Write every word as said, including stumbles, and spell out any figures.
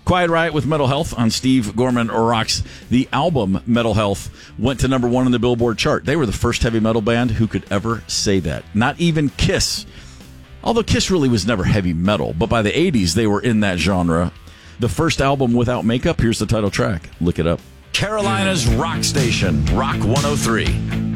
Quiet Riot with Metal Health on Steve Gorman Rocks. The album Metal Health went to number one on the Billboard chart. They were the first heavy metal band who could ever say that. Not even Kiss. Although Kiss really was never heavy metal, but by the eighties they were in that genre. The first album without makeup, here's the title track. Look it up. Carolina's rock station, Rock one oh three.